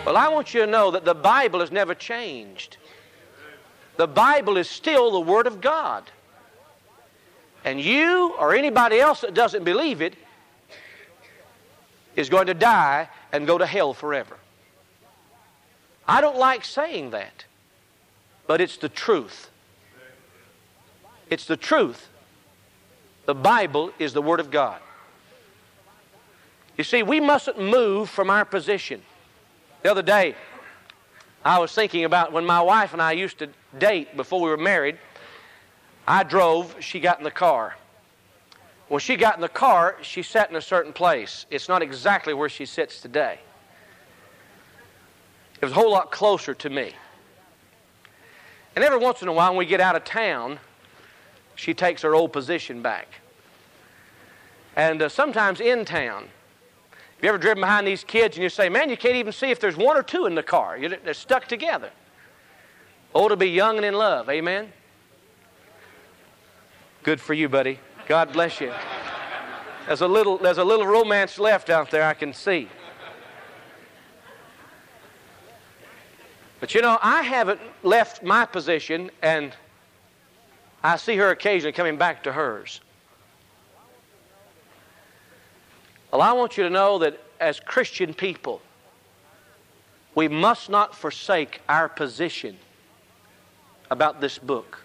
Well, I want you to know that the Bible has never changed. The Bible is still the Word of God. And you or anybody else that doesn't believe it is going to die and go to hell forever. I don't like saying that, but it's the truth. It's the truth. The Bible is the Word of God. You see, we mustn't move from our position. The other day, I was thinking about when my wife and I used to date before we were married. I drove, she got in the car. When she got in the car, she sat in a certain place. It's not exactly where she sits today. It was a whole lot closer to me. And every once in a while, when we get out of town, she takes her old position back. And sometimes in town, have you ever driven behind these kids and you say, man, you can't even see if there's one or two in the car. They're stuck together. Oh, to be young and in love. Amen? Good for you, buddy. God bless you. There's a little romance left out there, I can see. But you know, I haven't left my position, and I see her occasionally coming back to hers. Well, I want you to know that as Christian people, we must not forsake our position about this book.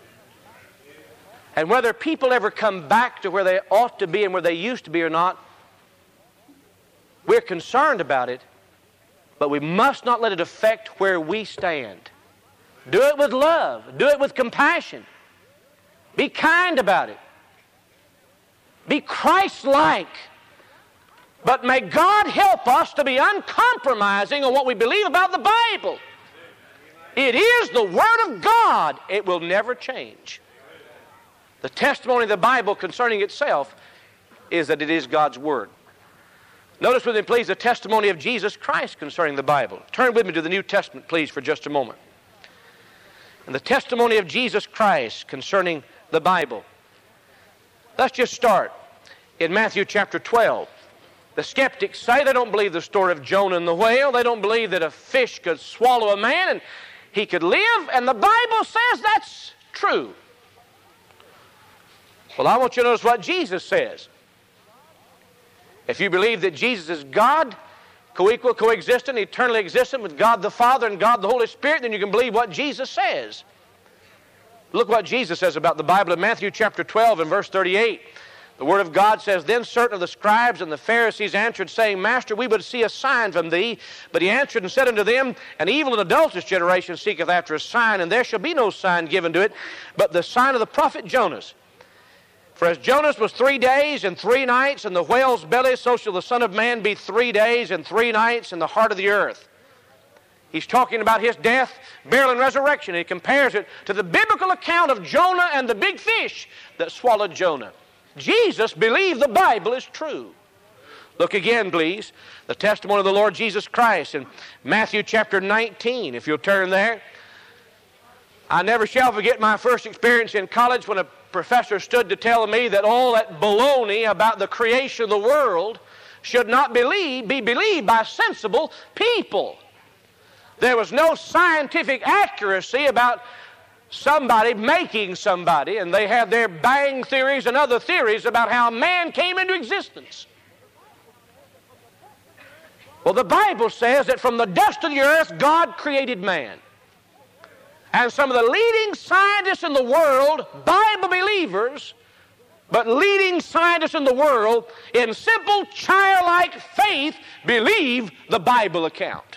And whether people ever come back to where they ought to be and where they used to be or not, we're concerned about it, but we must not let it affect where we stand. Do it with love. Do it with compassion. Be kind about it. Be Christ-like. But may God help us to be uncompromising on what we believe about the Bible. It is the Word of God. It will never change. The testimony of the Bible concerning itself is that it is God's Word. Notice with me, please, the testimony of Jesus Christ concerning the Bible. Turn with me to the New Testament, please, for just a moment. And the testimony of Jesus Christ concerning the Bible. Let's just start in Matthew chapter 12. The skeptics say they don't believe the story of Jonah and the whale. They don't believe that a fish could swallow a man and he could live. And the Bible says that's true. Well, I want you to notice what Jesus says. If you believe that Jesus is God, co-equal, co-existent, eternally existent with God the Father and God the Holy Spirit, then you can believe what Jesus says. Look what Jesus says about the Bible in Matthew chapter 12 and verse 38. The Word of God says, Then certain of the scribes and the Pharisees answered, saying, Master, we would see a sign from thee. But he answered and said unto them, An evil and adulterous generation seeketh after a sign, and there shall be no sign given to it, but the sign of the prophet Jonas. For as Jonas was 3 days and 3 nights in the whale's belly, so shall the Son of Man be 3 days and 3 nights in the heart of the earth. He's talking about his death, burial, and resurrection. He compares it to the biblical account of Jonah and the big fish that swallowed Jonah. Jesus believed the Bible is true. Look again, please, the testimony of the Lord Jesus Christ in Matthew chapter 19, if you'll turn there. I never shall forget my first experience in college when a professor stood to tell me that all that baloney about the creation of the world should not be believed by sensible people. There was no scientific accuracy about somebody making somebody, and they had their bang theories and other theories about how man came into existence. Well, the Bible says that from the dust of the earth, God created man. And some of the leading scientists in the world, Bible believers, but leading scientists in the world, in simple childlike faith, believe the Bible account.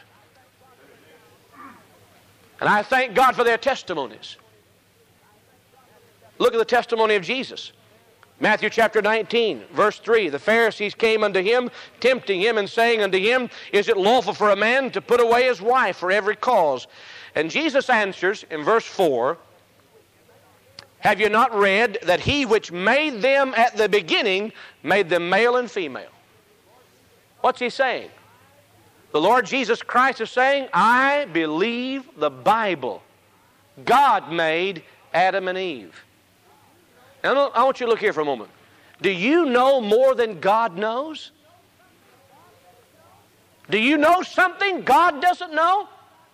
And I thank God for their testimonies. Look at the testimony of Jesus. Matthew chapter 19, verse 3. The Pharisees came unto him, tempting him, and saying unto him, Is it lawful for a man to put away his wife for every cause? And Jesus answers in verse 4, Have you not read that he which made them at the beginning made them male and female? What's he saying? The Lord Jesus Christ is saying, I believe the Bible. God made Adam and Eve. Now, I want you to look here for a moment. Do you know more than God knows? Do you know something God doesn't know?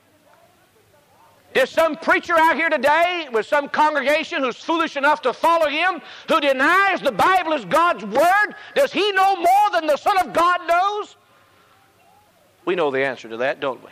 Is some preacher out here today with some congregation who's foolish enough to follow him, who denies the Bible is God's Word? Does he know more than the Son of God knows? We know the answer to that, don't we?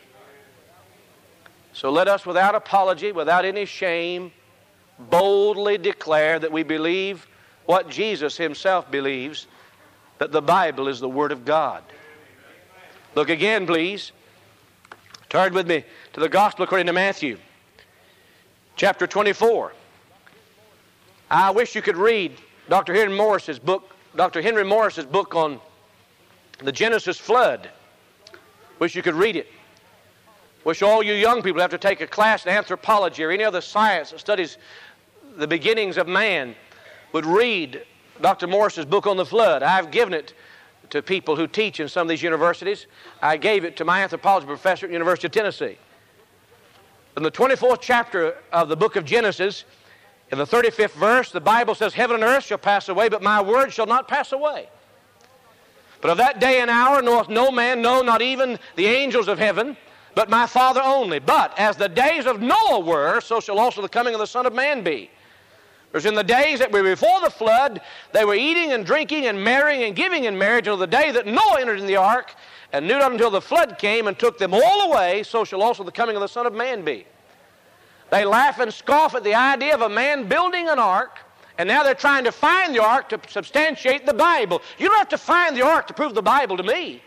So let us, without apology, without any shame, boldly declare that we believe what Jesus himself believes, that the Bible is the Word of God. Look again, please. Turn with me to the Gospel according to Matthew, chapter 24. I wish you could read Dr. Henry Morris's book on the Genesis flood. Wish you could read it. Wish all you young people have to take a class in anthropology or any other science that studies the beginnings of man would read Dr. Morris's book on the flood. I've given it to people who teach in some of these universities. I gave it to my anthropology professor at the University of Tennessee. In the 24th chapter of the book of Genesis, in the 35th verse, the Bible says, "Heaven and earth shall pass away, but my word shall not pass away. But of that day and hour knoweth no man, no, not even the angels of heaven, but my Father only. But as the days of Noah were, so shall also the coming of the Son of Man be. Because in the days that were before the flood, they were eating and drinking and marrying and giving in marriage until the day that Noah entered in the ark, and knew not until the flood came and took them all away, so shall also the coming of the Son of Man be." They laugh and scoff at the idea of a man building an ark, and now they're trying to find the ark to substantiate the Bible. You don't have to find the ark to prove the Bible to me.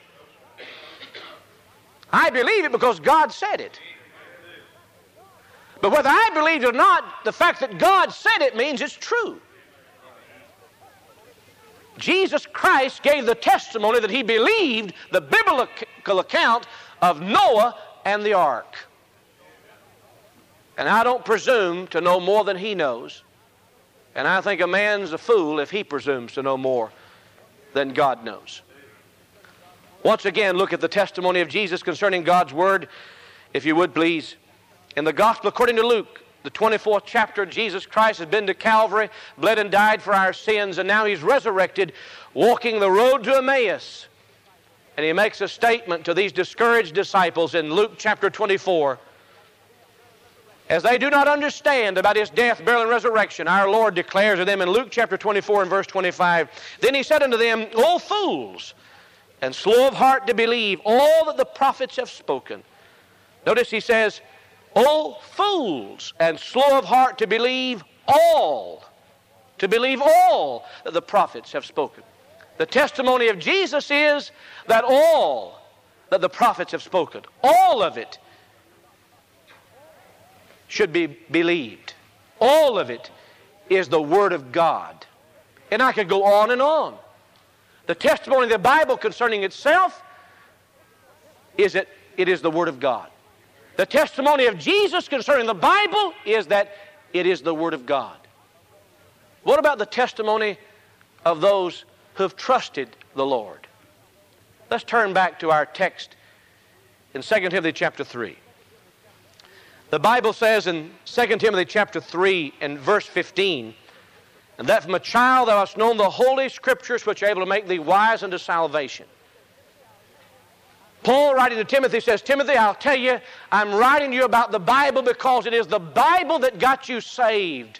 I believe it because God said it. But whether I believe it or not, the fact that God said it means it's true. Jesus Christ gave the testimony that he believed the biblical account of Noah and the ark. And I don't presume to know more than he knows. And I think a man's a fool if he presumes to know more than God knows. Once again, look at the testimony of Jesus concerning God's Word, if you would please. In the Gospel according to Luke, the 24th chapter, Jesus Christ has been to Calvary, bled and died for our sins, and now he's resurrected, walking the road to Emmaus. And he makes a statement to these discouraged disciples in Luke chapter 24. As they do not understand about his death, burial, and resurrection, our Lord declares to them in Luke chapter 24 and verse 25, "Then he said unto them, O fools, and slow of heart to believe all that the prophets have spoken." Notice he says, "O fools, and slow of heart to believe all that the prophets have spoken." The testimony of Jesus is that all that the prophets have spoken, all of it, should be believed. All of it is the Word of God. And I could go on and on. The testimony of the Bible concerning itself is that it is the Word of God. The testimony of Jesus concerning the Bible is that it is the Word of God. What about the testimony of those who have trusted the Lord? Let's turn back to our text in 2 Timothy chapter 3. The Bible says in 2 Timothy chapter 3 and verse 15, "And that from a child thou hast known the holy Scriptures, which are able to make thee wise unto salvation." Paul, writing to Timothy, says, "Timothy, I'll tell you, I'm writing to you about the Bible because it is the Bible that got you saved.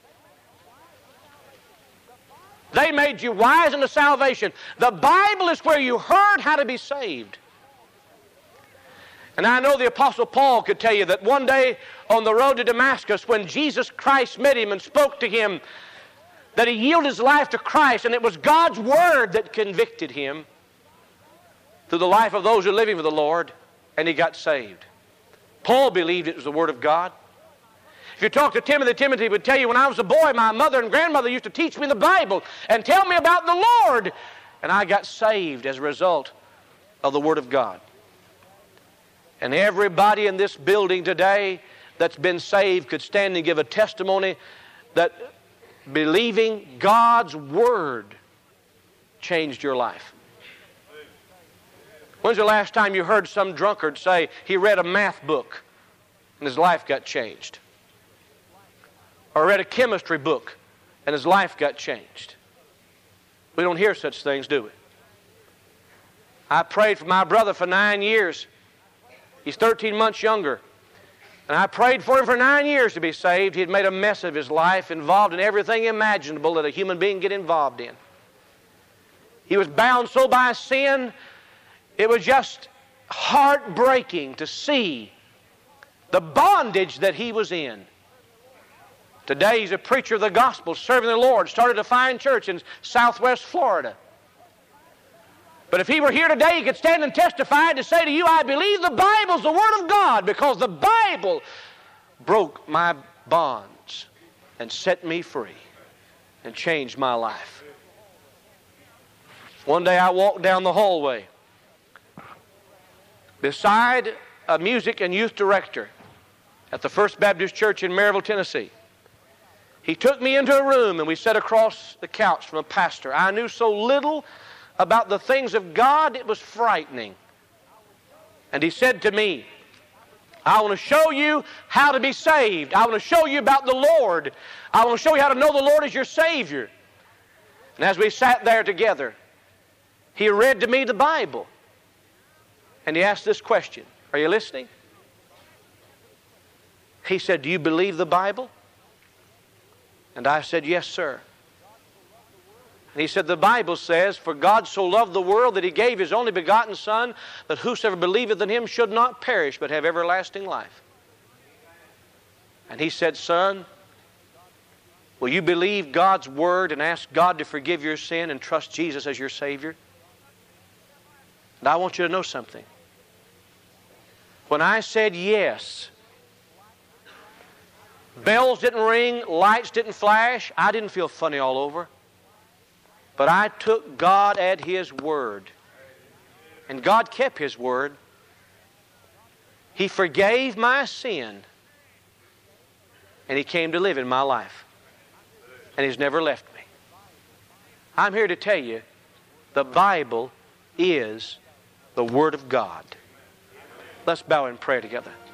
They made you wise unto salvation. The Bible is where you heard how to be saved." And I know the Apostle Paul could tell you that one day on the road to Damascus, when Jesus Christ met him and spoke to him, that he yielded his life to Christ, and it was God's Word that convicted him through the life of those who are living for the Lord, and he got saved. Paul believed it was the Word of God. If you talk to Timothy, Timothy would tell you, when I was a boy, my mother and grandmother used to teach me the Bible and tell me about the Lord, and I got saved as a result of the Word of God. And everybody in this building today that's been saved could stand and give a testimony that believing God's Word changed your life. When's the last time you heard some drunkard say he read a math book and his life got changed? Or read a chemistry book and his life got changed? We don't hear such things, do we? I prayed for my brother for 9 years. He's 13 months younger. And I prayed for him for 9 years to be saved. He had made a mess of his life, involved in everything imaginable that a human being get involved in. He was bound so by sin, it was just heartbreaking to see the bondage that he was in. Today he's a preacher of the gospel, serving the Lord, started a fine church in southwest Florida. But if he were here today, he could stand and testify to say to you, I believe the Bible's the Word of God because the Bible broke my bonds and set me free and changed my life. One day I walked down the hallway beside a music and youth director at the First Baptist Church in Maryville, Tennessee. He took me into a room and we sat across the couch from a pastor. I knew so little about the things of God, it was frightening. And he said to me, I want to show you how to be saved. I want to show you about the Lord. I want to show you how to know the Lord as your Savior. And as we sat there together, he read to me the Bible. And he asked this question. Are you listening? He said, do you believe the Bible? And I said, yes, sir. And he said, the Bible says, for God so loved the world that he gave his only begotten Son, that whosoever believeth in him should not perish, but have everlasting life. And he said, son, will you believe God's word and ask God to forgive your sin and trust Jesus as your Savior? And I want you to know something. When I said yes, bells didn't ring, lights didn't flash, I didn't feel funny all over. But I took God at His word. And God kept His word. He forgave my sin. And He came to live in my life. And He's never left me. I'm here to tell you, the Bible is the Word of God. Let's bow in prayer together.